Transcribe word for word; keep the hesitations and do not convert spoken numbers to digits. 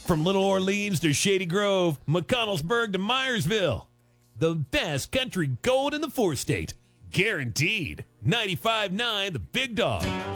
From Little Orleans to Shady Grove, McConnellsburg to Myersville. The best country gold in the four-state. Guaranteed. ninety-five point nine The Big Dog.